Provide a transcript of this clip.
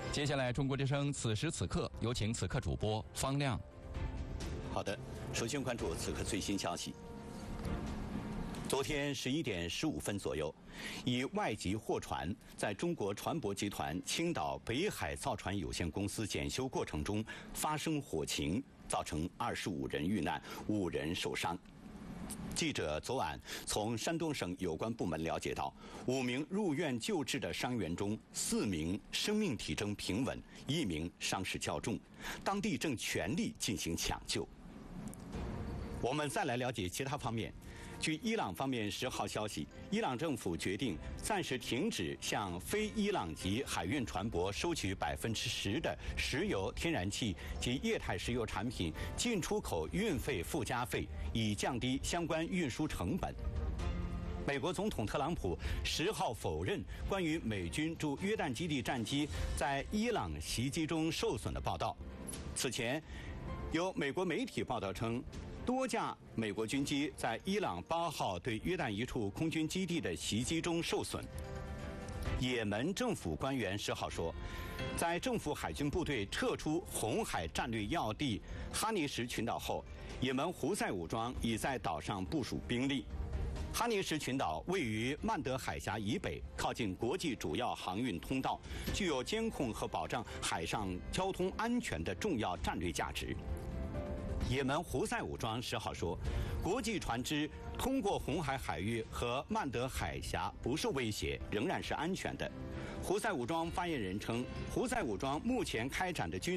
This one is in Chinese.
接下来，中国之声此时此刻有请此刻主播方亮。 好的，首先关注此刻最新消息。昨天11点15分左右，以外籍货船在中国船舶集团青岛北海造船有限公司检修过程中发生火情，造成25人遇难，5人受伤。记者昨晚从山东省有关部门了解到，5名入院救治的伤员中，4名生命体征平稳，1名伤势较重，当地正全力进行抢救。我们再来了解其他方面。据伊朗方面10号消息，伊朗政府决定暂时停止向非伊朗籍海运船舶收取10%的石油、天然气及液态石油产品进出口运费附加费，以降低相关运输成本。美国总统特朗普10号否认关于美军驻约旦基地战机在伊朗袭击中受损的报道。此前，有美国媒体报道称，多架美国军机在伊朗8号对约旦一处空军基地的袭击中受损。也门政府官员10号说，在政府海军部队撤出红海战略要地哈尼什群岛后，也门胡塞武装已在岛上部署兵力。哈尼什群岛位于曼德海峡以北，靠近国际主要航运通道，具有监控和保障海上交通安全的重要战略价值。也门胡塞武装10号说，国际船只通过红海海域和曼德海峡不受威胁，仍然是安全的。胡塞武装发言人称，胡塞武装目前开展的军